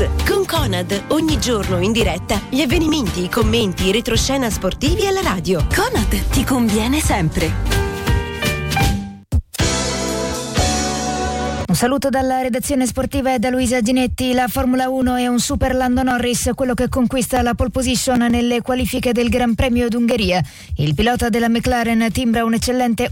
Max con Conad, ogni giorno in diretta gli avvenimenti, i commenti, i retroscena sportivi alla radio. Conad ti conviene sempre. Un saluto dalla redazione sportiva e da Luisa Ginetti. La Formula 1 è un super Lando Norris, quello che conquista la pole position nelle qualifiche del Gran Premio d'Ungheria. Il pilota della McLaren timbra un eccellente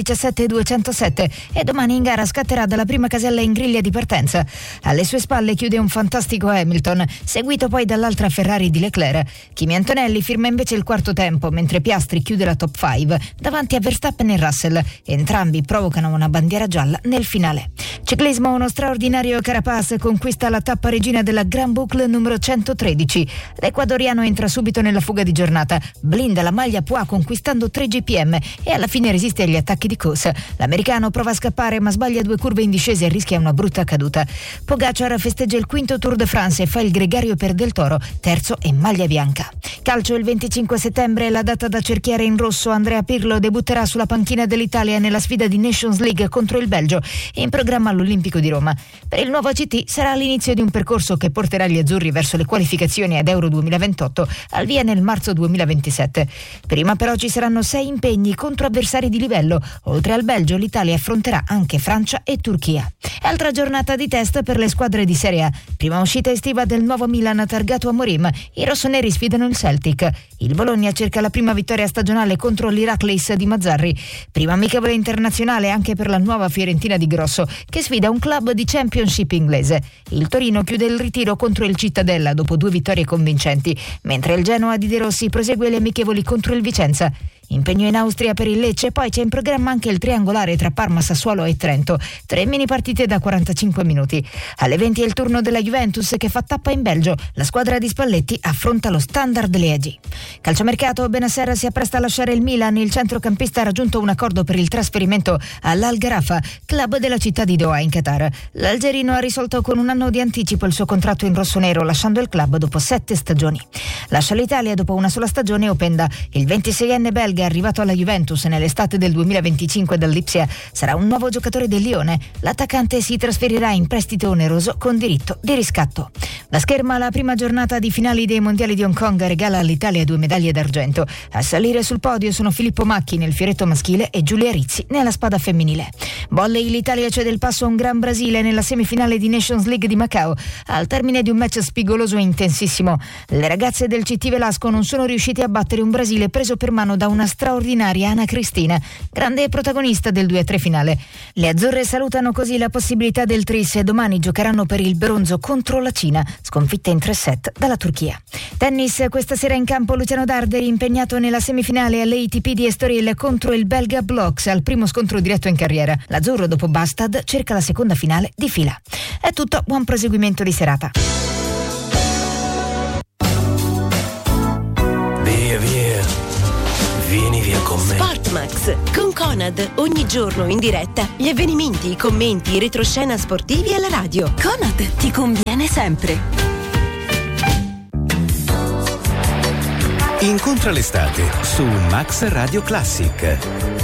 1.17.207 e domani in gara scatterà dalla prima casella in griglia di partenza. Alle sue spalle chiude un fantastico Hamilton, seguito poi dall'altra Ferrari di Leclerc. Kimi Antonelli firma invece il quarto tempo, mentre Piastri chiude la top 5 davanti a Verstappen e Russell. Entrambi provocano una bandiera gialla nel finale. Ciclismo, uno straordinario Carapaz conquista la tappa regina della Grand Boucle numero 113. L'ecuadoriano entra subito nella fuga di giornata, blinda la maglia Poix conquistando 3 GPM e alla fine resiste agli attacchi di Kos. L'americano prova a scappare ma sbaglia 2 curve in discesa e rischia una brutta caduta. Pogacar festeggia il quinto Tour de France e fa il gregario per Del Toro, terzo e maglia bianca. Calcio, il 25 settembre è la data da cerchiare in rosso. Andrea Pirlo debutterà sulla panchina dell'Italia nella sfida di Nations League contro il Belgio, in programma all'Olimpico di Roma. Per il nuovo CT sarà l'inizio di un percorso che porterà gli azzurri verso le qualificazioni ad Euro 2028, al via nel marzo 2027. Prima però ci saranno 6 impegni contro avversari di livello. Oltre al Belgio, l'Italia affronterà anche Francia e Turchia. Altra giornata di test per le squadre di Serie A. Prima uscita estiva del nuovo Milan targato a Morim. I rossoneri sfidano il Celtic. Il Bologna cerca la prima vittoria stagionale contro l'Heracles di Mazzarri. Prima amichevole internazionale anche per la nuova Fiorentina di Grosso, che sfida un club di Championship inglese. Il Torino chiude il ritiro contro il Cittadella dopo 2 vittorie convincenti, mentre il Genoa di De Rossi prosegue le amichevoli contro il Vicenza. Impegno in Austria per il Lecce, poi c'è in programma anche il triangolare tra Parma, Sassuolo e Trento. 3 mini partite da 45 minuti. Alle 20 è il turno della Juventus che fa tappa in Belgio. La squadra di Spalletti affronta lo Standard Liegi. Calciomercato, Benasser si appresta a lasciare il Milan. Il centrocampista ha raggiunto un accordo per il trasferimento all'Al Gharafa, club della città di Doha in Qatar. L'algerino ha risolto con 1 anno di anticipo il suo contratto in rossonero, lasciando il club dopo 7 stagioni. Lascia l'Italia dopo una sola stagione Openda. Il 26enne belga, arrivato alla Juventus nell'estate del 2025 dall'Ipsia, sarà un nuovo giocatore del Lione. L'attaccante si trasferirà in prestito oneroso con diritto di riscatto. La scherma, la prima giornata di finali dei mondiali di Hong Kong regala all'Italia 2 medaglie d'argento. A salire sul podio sono Filippo Macchi nel fioretto maschile e Giulia Rizzi nella spada femminile. Volley, l'Italia cede il passo a un Gran Brasile nella semifinale di Nations League di Macao, al termine di un match spigoloso e intensissimo. Le ragazze del CT Velasco non sono riuscite a battere un Brasile preso per mano da una straordinaria Ana Cristina, grande protagonista del 2-3 finale. Le azzurre salutano così la possibilità del tris e domani giocheranno per il bronzo contro la Cina, sconfitta in 3 set dalla Turchia. Tennis, questa sera in campo Luciano Darderi, impegnato nella semifinale all'ATP di Estoril contro il belga Bloks, al primo scontro diretto in carriera. L'azzurro, dopo Bastad, cerca la seconda finale di fila. È tutto, buon proseguimento di serata. Via, vieni via con me. Sportmax con Conad, ogni giorno in diretta gli avvenimenti, i commenti, i retroscena sportivi alla radio. Conad ti conviene sempre. Incontra l'estate su Max Radio Classic.